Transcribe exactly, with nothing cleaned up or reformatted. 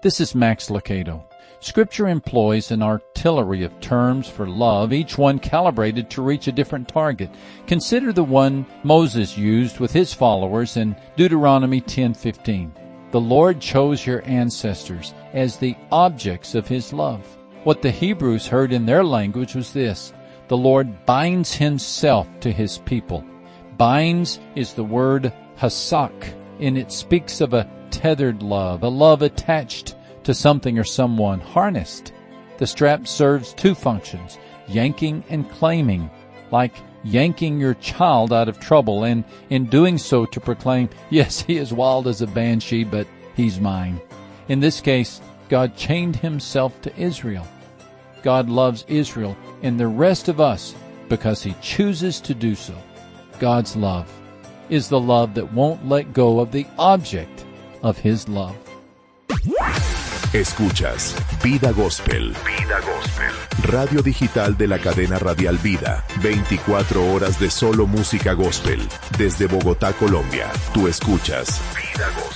This is Max Lucado. Scripture employs an artillery of terms for love, each one calibrated to reach a different target. Consider the one Moses used with his followers in Deuteronomy ten fifteen. The Lord chose your ancestors as the objects of his love. What the Hebrews heard in their language was this: the Lord binds himself to his people. Binds is the word hasak, and it speaks of a tethered love, a love attached to something or someone, harnessed. The strap serves two functions, yanking and claiming, like yanking your child out of trouble, and in doing so to proclaim, yes, he is wild as a banshee, but he's mine. In this case, God chained himself to Israel. God loves Israel and the rest of us because he chooses to do so. God's love is the love that won't let go of the object of his love. Escuchas Vida Gospel. Vida Gospel. Radio digital de la cadena radial Vida. veinticuatro horas de solo música gospel. Desde Bogotá, Colombia. Tú escuchas Vida Gospel.